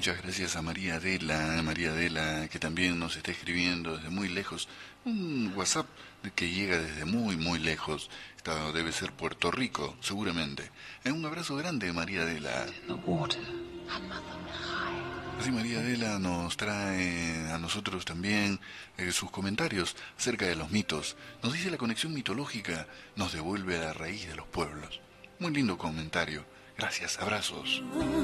Muchas gracias a María Adela, que también nos está escribiendo desde muy lejos. Un WhatsApp que llega desde muy, muy lejos. Esta debe ser Puerto Rico, seguramente. Un abrazo grande, María Adela. Así María Adela nos trae a nosotros también sus comentarios acerca de los mitos. Nos dice la conexión mitológica nos devuelve a la raíz de los pueblos. Muy lindo comentario. Gracias, abrazos.